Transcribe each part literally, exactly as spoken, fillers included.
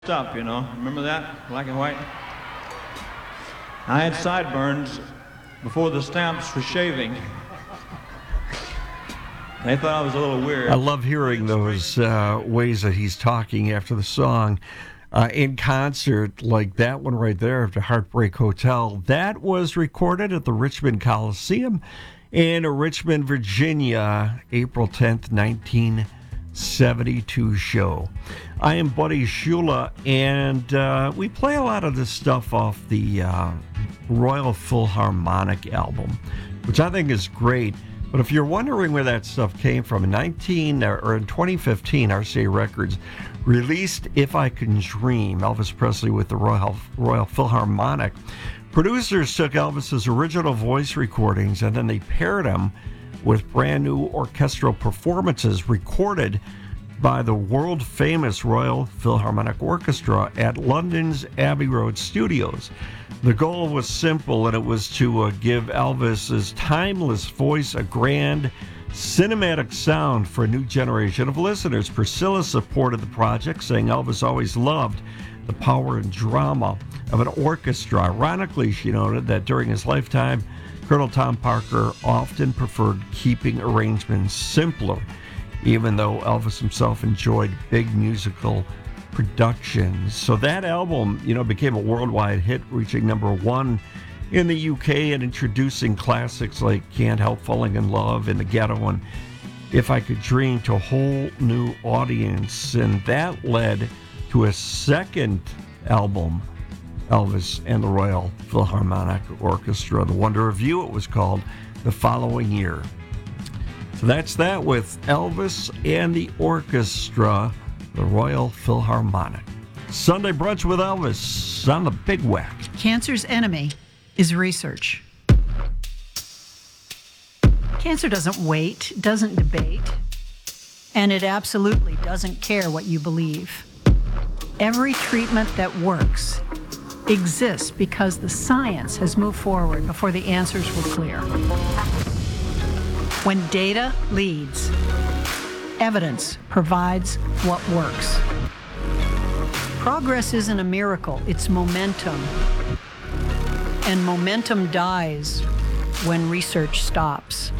Up, you know, remember that? Black and white. I had sideburns before the stamps for shaving. They thought I was a little weird. I love hearing those uh, ways that he's talking after the song uh, in concert, like that one right there after Heartbreak Hotel. That was recorded at the Richmond Coliseum in Richmond, Virginia, April tenth, nineteen seventy-two show. I am Buddy Shula, and uh, we play a lot of this stuff off the uh, Royal Philharmonic album, which I think is great. But if you're wondering where that stuff came from, in nineteen or in twenty fifteen, R C A Records released "If I Can Dream," Elvis Presley with the Royal Royal Philharmonic. Producers took Elvis's original voice recordings and then they paired them with brand new orchestral performances recorded by the world-famous Royal Philharmonic Orchestra at London's Abbey Road Studios. The goal was simple, and it was to uh, give Elvis's timeless voice a grand, cinematic sound for a new generation of listeners. Priscilla supported the project, saying Elvis always loved the power and drama of an orchestra. Ironically, she noted that during his lifetime, Colonel Tom Parker often preferred keeping arrangements simpler, even though Elvis himself enjoyed big musical productions. So that album, you know, became a worldwide hit, reaching number one in the U K and introducing classics like Can't Help Falling in Love, In the Ghetto, and If I Could Dream to a whole new audience. And that led to a second album, Elvis and the Royal Philharmonic Orchestra, The Wonder of You, it was called, the following year. So that's that with Elvis and the orchestra, the Royal Philharmonic. Sunday Brunch with Elvis on the Big Whack. Cancer's enemy is research. Cancer doesn't wait, doesn't debate, and it absolutely doesn't care what you believe. Every treatment that works exists because the science has moved forward before the answers were clear. When data leads, evidence provides what works. Progress isn't a miracle, it's momentum. And momentum dies when research stops.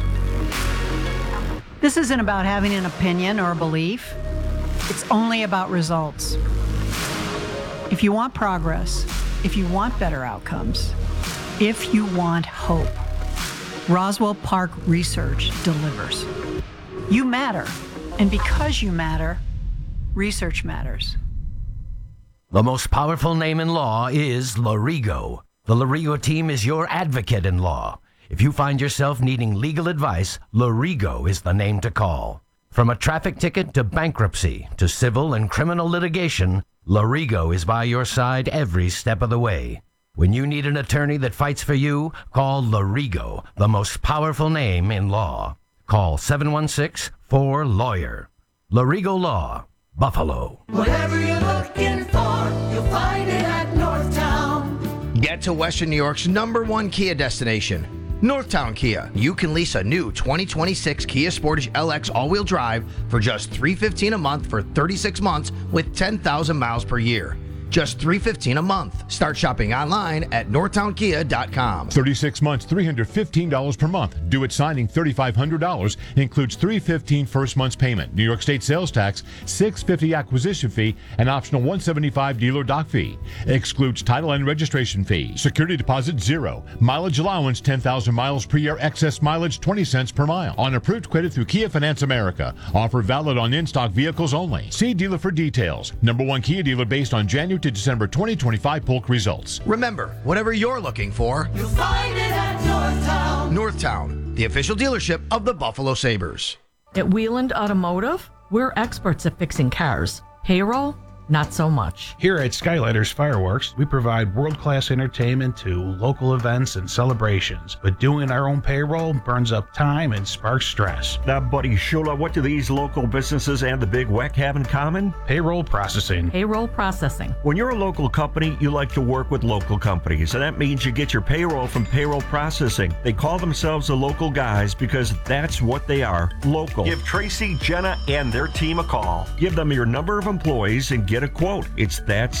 This isn't about having an opinion or a belief. It's only about results. If you want progress, if you want better outcomes, if you want hope, Roswell Park Research delivers. You matter, and because you matter, research matters. The most powerful name in law is Lorigo. The Lorigo team is your advocate in law. If you find yourself needing legal advice, Lorigo is the name to call. From a traffic ticket to bankruptcy to civil and criminal litigation, Lorigo is by your side every step of the way. When you need an attorney that fights for you, call Lorigo, the most powerful name in law. Call seven one six, four, lawyer. Lorigo Law, Buffalo. Whatever you're looking for, you'll find it at Northtown. Get to Western New York's number one Kia destination, Northtown Kia. You can lease a new twenty twenty-six Kia Sportage L X all-wheel drive for just three hundred fifteen dollars a month for thirty-six months with ten thousand miles per year. Just three hundred fifteen dollars a month. Start shopping online at northtown kia dot com. thirty-six months, three hundred fifteen dollars per month. Due at signing, three thousand five hundred dollars. Includes three hundred fifteen dollars first month's payment, New York State sales tax, six hundred fifty dollars acquisition fee, and optional one hundred seventy-five dollars dealer dock fee. Excludes title and registration fee. Security deposit zero. Mileage allowance ten thousand miles per year. Excess mileage twenty cents per mile. On approved credit through Kia Finance America. Offer valid on in-stock vehicles only. See dealer for details. Number one Kia dealer based on January to December twenty twenty-five Polk results. Remember, whatever you're looking for, You'll find it at Northtown. Northtown, the official dealership of the Buffalo Sabres. At Wieland Automotive, we're experts at fixing cars. Payroll, not so much. Here at Skylighters Fireworks, we provide world-class entertainment to local events and celebrations. But doing our own payroll burns up time and sparks stress. Now, Buddy Shula, what do these local businesses and the Big Whack have in common? Payroll processing. Payroll processing. When you're a local company, you like to work with local companies, and that means you get your payroll from Payroll Processing. They call themselves the local guys because that's what they are, local. Give Tracy, Jenna, and their team a call. Give them your number of employees and get a quote. It's that